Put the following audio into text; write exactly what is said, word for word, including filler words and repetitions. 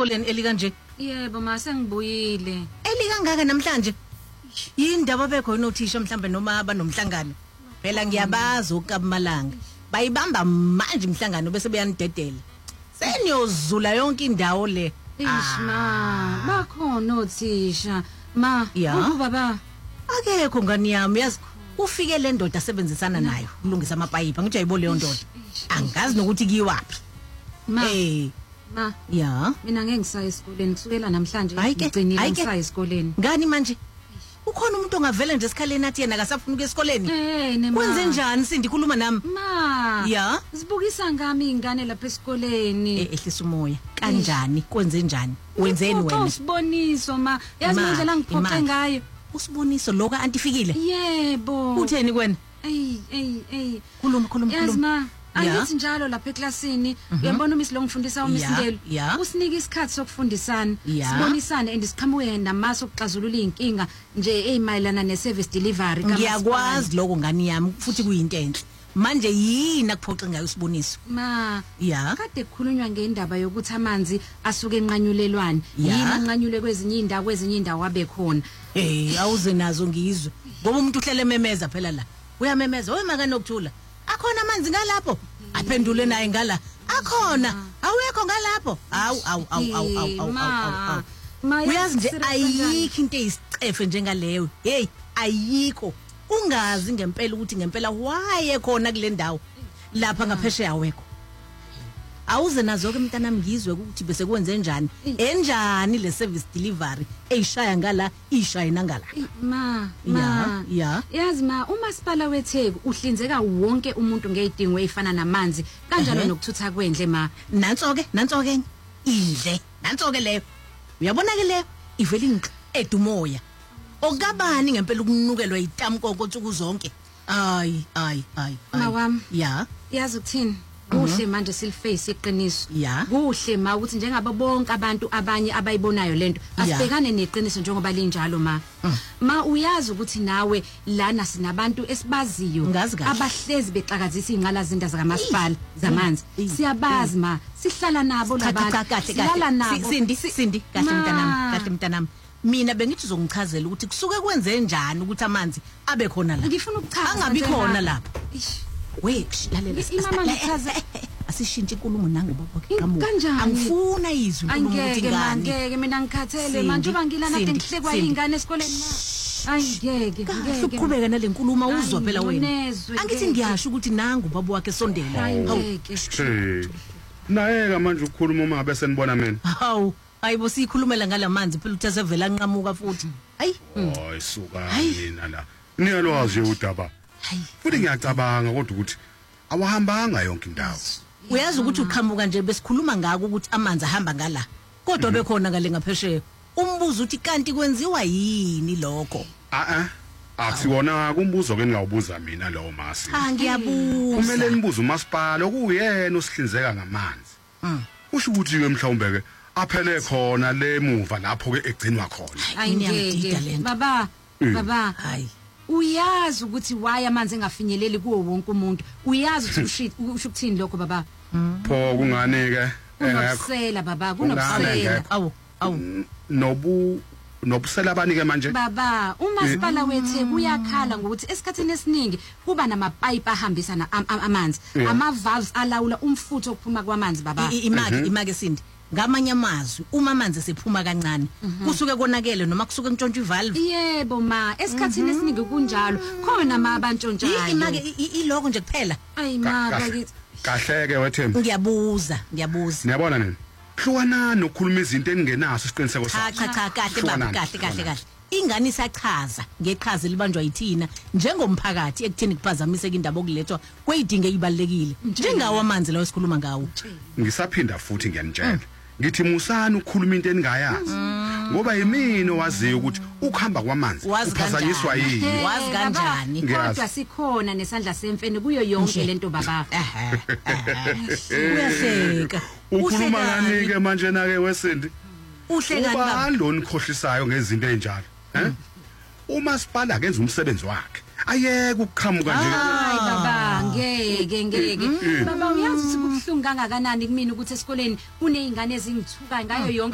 esikoleni elikanje? Yebo ma sengibuyile. Elikangaka namhlanje? Yindaba bekhona uthisha mhlambe noma abanomhlangano. Phela ngiyabazi ukaBumalanga. Bayibamba manje imhlangano bese beyanidedela. Seniyozula yonke indawo le. Ish ma, bakhona othisha. Ma, ya baba. Akekho ngani yami yazi ufike le ndoda asebenzisana nayo ulungisa amapayipa ngithi ayibo leyo ndoda. Angazi nokuthi kiyiwapi. Ma. Eh. Ma. Ya. Mina ngeke ngisaye esikoleni kusukela namhlanje Ayike, ngigcinile ayike. ngisaye esikoleni. Ngani manje? Ukhona umuntu ongavela nje esikhaleni athi yena akasafuna ukuya esikoleni? Eh, ne ma. Kwenze njani Sindi khuluma nami? Ma. Ya. Sibukisa ngami ingane lapha esikoleni. Eh ehlisa umoya. Kanjani? Kwenze njani? Wenzeni wena? Usiboniso ma. Yazi Ma, indlela ngiphoxe imali. ngayo. Usiboniso lokho antifikile? Yebo. Utheni kwena? Ey, ey, ey. Khuluma khuluma Yazi khuluma. ma. Angithi njalo lapha eklasini uyabona umisi lo ngifundisa umisindelo ya. usinika isikhathi sokufundisana Ya. sibonisane and siqhamuke namaso okuxazulula inkinga nje ezimayelana ne service delivery Ngiyakwazi lokho ngani yami futhi kuyinto enhle. Manje yini akuphoxe ngayo usiboniso? ma Ya. kade kukhulunywa ngendaba yokuthi amanzi asuke enqanyulelwane Ya. yini anqanyule kwezinye indawo kwezinye indawo abe khona Eh awuze nazo ngizwe. Ngoba umuntu uhlele memeza phela la. Uyamemeza oyimaka nokuthula. Akhona amanzi ngalapho. Aphendule naye ngala. Akhona. Awekho ngalapho. Awu awu awu awu awu awu awu. ma Uyazi nje ayikho into eyisicefe njengaleyo. Hey, ayikho. Ungazi ngempela ukuthi ngempela waye khona kule ndawo. Lapha ngaphesheya awekho. Awuze nazo ke mntanami ngizwe ukuthi bese kwenze njani. Enjani le service delivery eyishaya ngala ishaya nangala. ma Ya, ya. yazi ma umasipala weTheku uhlinzeka wonke umuntu ngezidingo ezifana namanzi kanjalo Ehhe. nokuthutha kwendle ma Nanso ke, nanso ke. Indle, nanso ke leyo. Uyabona ke leyo ivela inqi edumoya. Okabani ngempela ukunukelwa itamkoko nsuku zonke. Ay, ay, ay. ay. Ma wami. Ya. yazi ukuthini kuhle manje siliface iqiniso Ya. kuhle ma ukuthi njengabo bonke abantu abanye abayibonayo lento Ya. asibhekane neqiniso njengoba linjalo ma ma uyazi ukuthi nawe lana sinabantu esibaziyo Ngazi kahle. abahlezi bexakazisa ingqalazinda zakamasipala zamanzi Ih. siyabazi ma sihlala nabo Cha cha labantu cha kahle sihlala kahle. nabo Si- Sindi, Sindi, kahle Ma. mntanami, kahle mntanami. Mina bengithi uzongichazela ukuthi kusuke kwenze njani ukuthi amanzi abe khona la. ngifuna ukuchaza Angabi nje, khona ma. lapha. Ish. Wait, lalela. I- imama ngichaza. Asishintshe inkulumo nangu baba I- kamuva. kanjani? Angifuna izwi inkulumo ukuthi Angeke ngani. mangeke mina ngikhathele Sindi, manje uba ngilana Sindi, kade ngihlekwa Sindi. ingane esikoleni na ayingeke Kahle ngeke ukuqhubeka nale nkulumo uzwa Hayi, phela wena. ngonezwe, Angithi ngeke. ngiyasho ukuthi nangu baba wakhe sondela. Hawu. ayingeke Hey. Nayeka manje ukukhuluma uma ngabe senibona mina. Hawu, ayibo sikhulumela ngalamanzi phela uthe sevela nqamuka futhi. Hayi. Hayi suka mina la. Niyalwazi udaba. Hayi. Futhi ngiyacabanga kodwa ukuthi awahambanga yonke indawo. Uyazi ukuthi uqhamuka nje besikhuluma ngako ukuthi amanzi ahamba ngala. Kodwa bekhona ngale ngaphesheya. Umbuzo uthi kanti kwenziwa yini lokho? Ah ah. Akusiwona kumbuzo ke ngawubuza mina lowo masi. Cha ngiyabuza. Kumele nibuze umasipala okuyena osihlinzeka ngamanzi. Mm. Kusho ukuthi ke mhlawumbe ke aphele khona le muva lapho ke egcinwa khona. Ngiyamdida ayingeke lento. baba Mm. baba Hayi. uyazi ukuthi why amanzi engafinyeleli kuwo wonke umuntu uyazi ukuthi ushi- usho ukuthini lokho baba Pho kungani ke engekho kunokusela baba Kungani kunokusela ngekho? Awu, awu. nobu nobusela abanike manje. baba umasipala weTheku uyakhala ngokuthi esikhathini esiningi kuba namapipe ahambisa na- am- am- amanzi Yeah. ama valves alawula umfutho ophuma kwamanzi baba I- Imake, imake Sindi. Ngamanye amazwi uma amanzi sephuma kancane, kusuke konakele noma kusuke ntshontshwe ivalve. yebo ma esikhathini esiningi kunjalo khona ma I- abantshontshayo Imake i- i- iloko nje kuphela. ayi Ka- ma kahle. bakithi Kahleke wethemba. Ngiyabuza, ngiyabuza. Niyabona nini? Hlukanani nokukhuluma izinto eningenaso isiqiniseko Cha sakho. cha cha kahle baba Hlukanani, kahle kahle hlukanani. kahle. Ingane isachaza ngeqhaza libanjwa yithina njengomphakathi ekutheni kuphazamiseke indaba okulethwa kweyidinge ezibalekile. Njengawo amanzi lawo esikhuluma ngawo. Ngisaphinda futhi ngiyanitshela. Ngithi musani ukukhuluma into eningayazi. Ngoba yimini owaziyo ukuthi ukuhamba kwamanzi Wazi uphazanyiswa kanjani? yini. Wazi Eh, kanjani? baba, Ngiyazi. kodwa sikhona nesandla semfene kuyo yonke Nje. lento baba Ehhe. Uyahleka. Ukhuluma Uhlekani? ngani ke manje na ke wesindi? Uhlekani baba? Ubani lo nikhohlisayo ngezinto ezinjalo? Eh? Umasipala akenza umsebenzi wakhe. Ayeke ukuqhamuka nje. hayi baba ngeke ngeke baba uyazi ukuthi kubuhlungu kangakanani kumina ukuthi esikoleni kunezingane ezingithuka ngayo yonke